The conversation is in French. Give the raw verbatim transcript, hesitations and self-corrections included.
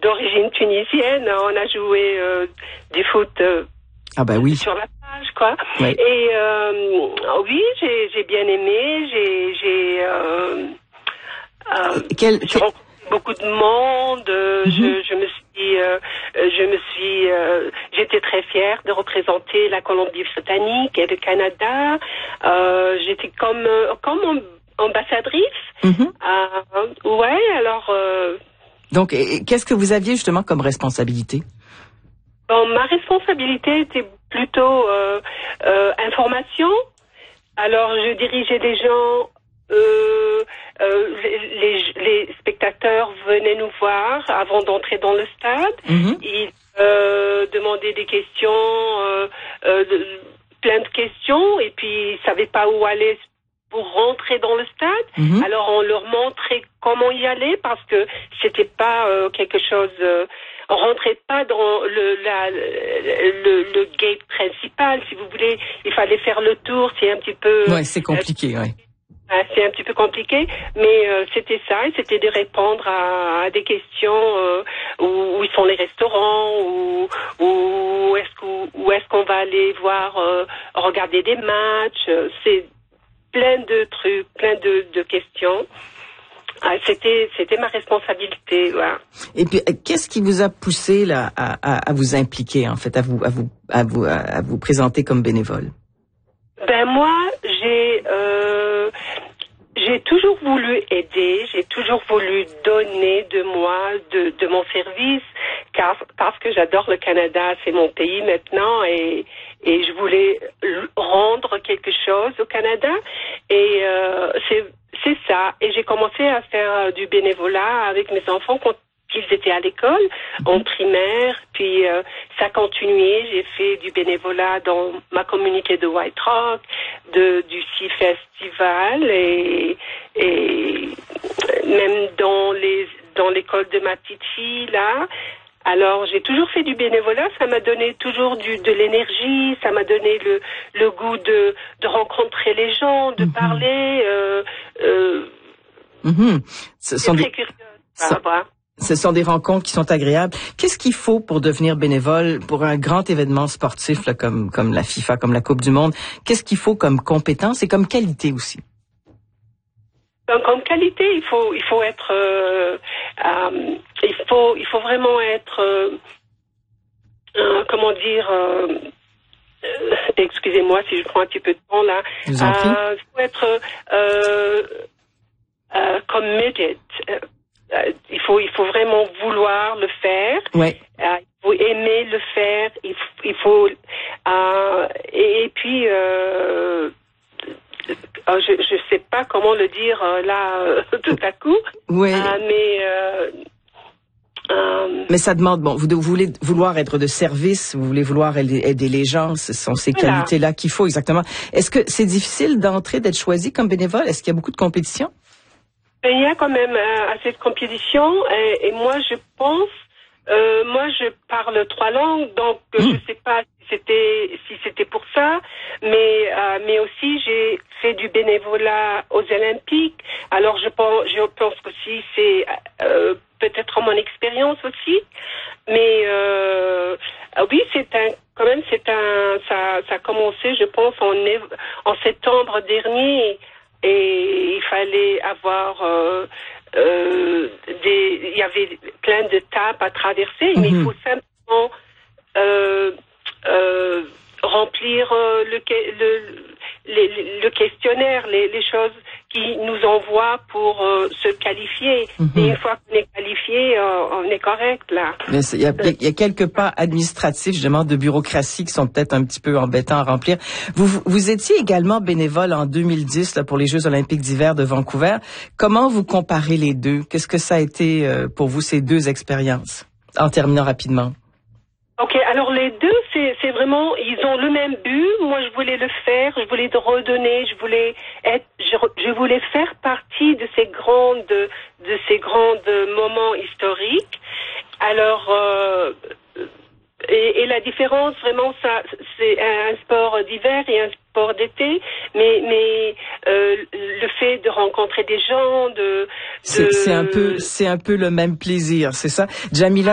d'origine tunisienne. On a joué euh, du foot euh, ah bah oui. sur la plage, quoi. Ouais. Et euh, oui, j'ai, j'ai bien aimé. J'ai, j'ai, euh, euh, Quel, j'ai rencontré beaucoup de monde. Euh, mm-hmm. je, je me suis, euh, je me suis, euh, j'étais très fière de représenter la Colombie-Britannique et le Canada. Euh, j'étais comme, comme ambassadrice. Mm-hmm. Euh, ouais, alors. Euh, Donc, qu'est-ce que vous aviez justement comme responsabilité? Bon, ma responsabilité était plutôt euh, euh, information. Alors, je dirigeais des gens. Euh, euh, les, les spectateurs venaient nous voir avant d'entrer dans le stade. Mm-hmm. Ils euh, demandaient des questions, euh, euh, de, plein de questions, et puis ils savaient pas où aller pour rentrer dans le stade. Mm-hmm. Alors on leur montrait comment y aller parce que c'était pas euh, quelque chose. Euh, on rentrait pas dans le, la, le le gate principal, si vous voulez. Il fallait faire le tour. C'est un petit peu. Ouais, c'est compliqué, euh, ouais. C'est un petit peu compliqué, mais euh, c'était ça, et c'était de répondre à, à des questions euh, où, où ils sont les restaurants, où, où est-ce qu'on, où est-ce qu'on va aller voir, euh, regarder des matchs. C'est plein de trucs, plein de, de questions. Ah, c'était, c'était ma responsabilité. Voilà. Et puis, qu'est-ce qui vous a poussé là à, à, à vous impliquer, en fait, à vous, à vous, à vous, à vous présenter comme bénévole? Ben moi, j'ai euh, j'ai toujours voulu aider, j'ai toujours voulu donner de moi, de, de mon service, car parce que j'adore le Canada, c'est mon pays maintenant, et et je voulais rendre quelque chose au Canada, et euh, c'est c'est ça. Et j'ai commencé à faire du bénévolat avec mes enfants quand ils étaient à l'école, en primaire, puis euh, ça a continué. J'ai fait du bénévolat dans ma communauté de White Rock, de, du Sea Festival, et, et même dans les dans l'école de ma petite fille, là. Alors, j'ai toujours fait du bénévolat, ça m'a donné toujours du, de l'énergie, ça m'a donné le, le goût de, de rencontrer les gens, de mm-hmm. parler. Euh, euh, mm-hmm. Ce sont très des... curieuse. Ça... Ce sont des rencontres qui sont agréables. Qu'est-ce qu'il faut pour devenir bénévole pour un grand événement sportif là, comme comme la FIFA, comme la Coupe du Monde? Qu'est-ce qu'il faut comme compétence et comme qualité aussi? Donc, comme qualité, il faut il faut être euh, euh, il faut il faut vraiment être euh, euh, comment dire euh, euh, excusez-moi si je prends un petit peu de temps là. Je vous en prie. Euh, il faut être euh, euh, committed. Euh, il faut, il faut vraiment vouloir le faire. Ouais. Euh, il faut aimer le faire. Il, f- il faut euh, et, et puis euh, euh, je, je sais pas comment le dire euh, là euh, tout à coup. Oui. Euh, mais euh, euh, mais ça demande bon. Vous, vous voulez vouloir être de service. Vous voulez vouloir aider les gens. Ce sont ces voilà. qualités-là qu'il faut exactement. Est-ce que c'est difficile d'entrer, d'être choisi comme bénévole? Est-ce qu'il y a beaucoup de compétition? Il y a quand même euh, assez de compétition, et, et moi je pense, euh, moi je parle trois langues, donc mmh. je sais pas si c'était si c'était pour ça, mais euh, mais aussi j'ai fait du bénévolat aux Olympiques. Alors je pense je pense aussi c'est euh, peut-être mon expérience aussi, mais euh, oui c'est un quand même c'est un ça ça a commencé je pense en en septembre dernier. Et il fallait avoir euh, euh, des, il y avait plein d'étapes à traverser, mm-hmm. mais il faut simplement euh, euh, remplir euh, le, le, le, le questionnaire, les, les choses qui nous envoient pour euh, se qualifier. Mm-hmm. Et une fois qu'on est qualifié, euh, on est correct là. Mais il y a, il y a quelques pas administratifs, justement, de bureaucratie qui sont peut-être un petit peu embêtants à remplir. Vous, vous, vous étiez également bénévole en deux mille dix là, pour les Jeux olympiques d'hiver de Vancouver. Comment vous comparez les deux? Qu'est-ce que ça a été euh, pour vous, ces deux expériences? En terminant rapidement. Ok, alors les deux, c'est, c'est vraiment, ils ont le même but. Moi, je voulais le faire, je voulais te redonner, je voulais être, je, je voulais faire partie de ces grandes, de ces grands moments historiques. Alors, euh, et, et la différence, vraiment, ça, c'est un sport d'hiver et un sport d'été, mais mais euh, le fait de rencontrer des gens, de, de... C'est, c'est un peu, c'est un peu le même plaisir, c'est ça, Jamila.